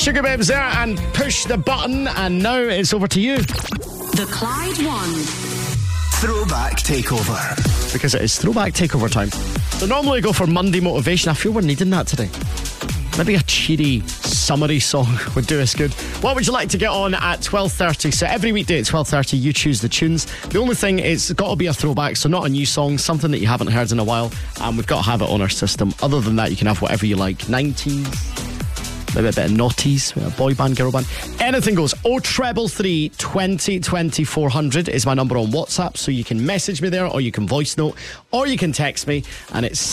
Sugar Babes there and Push the Button. And now it's over to you. The Clyde One Throwback Takeover. Because it is Throwback Takeover time. So normally I go for Monday motivation. I feel we're needing that today. Maybe a cheery, summery song would do us good. What would you like to get on at 12:30? So every weekday at 12:30 you choose the tunes. The only thing is it's got to be a throwback, so not a new song, something that you haven't heard in a while, and we've got to have it on our system. Other than that, you can have whatever you like. 90s, maybe a bit of noughties, a boy band, girl band, anything goes. 0333 20 20 400 is my number on WhatsApp, so you can message me there, or you can voice note, or you can text me, and it's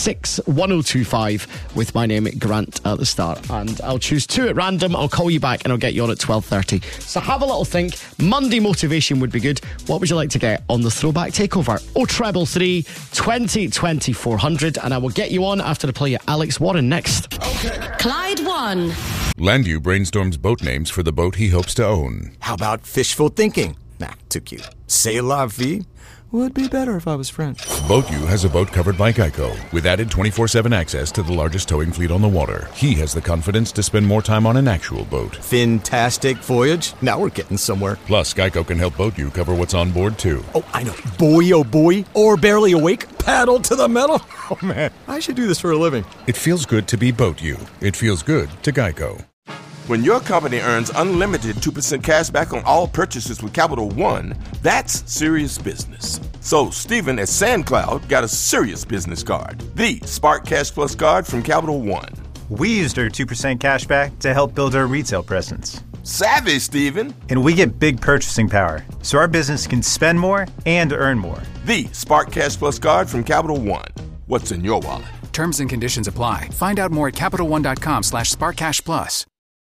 61025 with my name Grant at the start, and I'll choose two at random. I'll call you back and I'll get you on at 12:30. So have a little think. Monday motivation would be good. What would you like to get on the Throwback Takeover? 0333 20 20 400, and I will get you on after I play you Alex Warren next. Clyde One. Landu brainstorms boat names for the boat he hopes to own. How about fishful thinking? Nah, too cute. C'est la vie? Would be better if I was French. BoatU has a boat covered by Geico, with added 24/7 access to the largest towing fleet on the water. He has the confidence to spend more time on an actual boat. Fantastic voyage. Now we're getting somewhere. Plus, Geico can help BoatU cover what's on board, too. Oh, I know. Boy, oh boy. Or barely awake. Paddle to the metal. Oh, man. I should do this for a living. It feels good to be BoatU. It feels good to Geico. When your company earns unlimited 2% cash back on all purchases with Capital One, that's serious business. So Stephen at SandCloud got a serious business card, the Spark Cash Plus card from Capital One. We used our 2% cash back to help build our retail presence. Savvy, Stephen. And we get big purchasing power, so our business can spend more and earn more. The Spark Cash Plus card from Capital One. What's in your wallet? Terms and conditions apply. Find out more at CapitalOne.com/SparkCashPlus.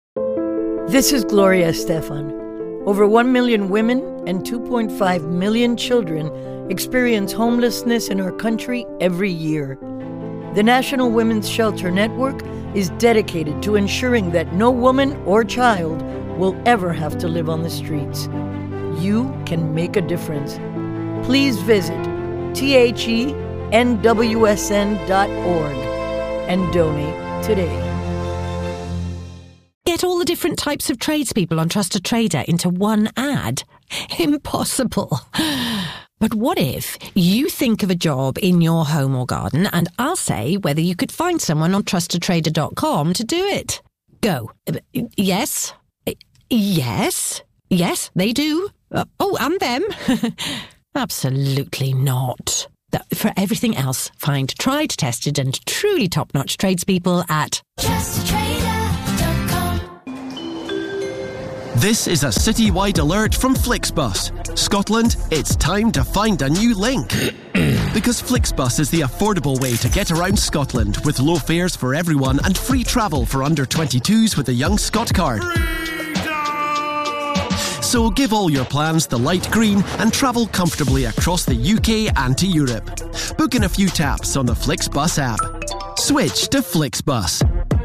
This is Gloria Estefan. Over 1 million women and 2.5 million children experience homelessness in our country every year. The National Women's Shelter Network is dedicated to ensuring that no woman or child will ever have to live on the streets. You can make a difference. Please visit thenwsn.org and donate today. Get all the different types of tradespeople on Trusted Trader into one ad? Impossible. But what if you think of a job in your home or garden, and I'll say whether you could find someone on trustedtrader.com to do it? Go. Yes. Yes. Yes, they do. Oh, and them. Absolutely not. For everything else, find tried, tested and truly top-notch tradespeople at trustedtrader.com. This is a citywide alert from Flixbus. Scotland, it's time to find a new link. Because Flixbus is the affordable way to get around Scotland, with low fares for everyone and free travel for under 22s with the Young Scot card. So give all your plans the light green and travel comfortably across the UK and to Europe. Book in a few taps on the Flixbus app. Switch to Flixbus.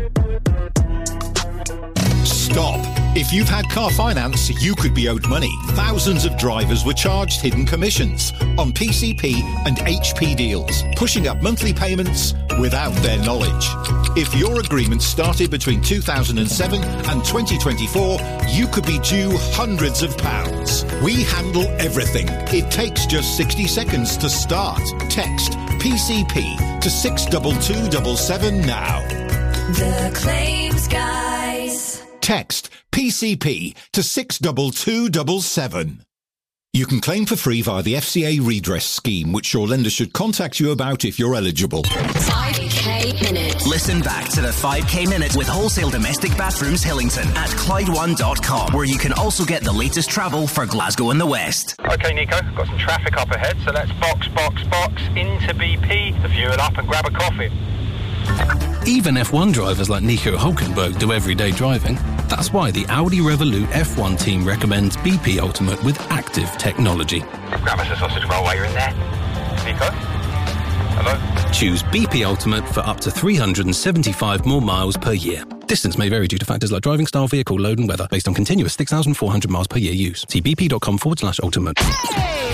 Stop. If you've had car finance, you could be owed money. Thousands of drivers were charged hidden commissions on PCP and HP deals, pushing up monthly payments without their knowledge. If your agreement started between 2007 and 2024, you could be due hundreds of pounds. We handle everything. It takes just 60 seconds to start. Text PCP to 62277 now. The Claims Guys. Text PCP to 62277. You can claim for free via the FCA redress scheme, which your lender should contact you about if you're eligible. 5K Minute. Listen back to the 5K Minute with Wholesale Domestic Bathrooms Hillington at Clyde1.com, where you can also get the latest travel for Glasgow and the West. OK, Nico, got some traffic up ahead, so let's box into BP to fuel up and grab a coffee. Even F1 drivers like Nico Hülkenberg do everyday driving. That's why the Audi Revolut F1 team recommends BP Ultimate with active technology. Grab us a sausage roll while you're in there. Nico? Hello? Choose BP Ultimate for up to 375 more miles per year. Distance may vary due to factors like driving style, vehicle load and weather, based on continuous 6,400 miles per year use. See bp.com/ultimate.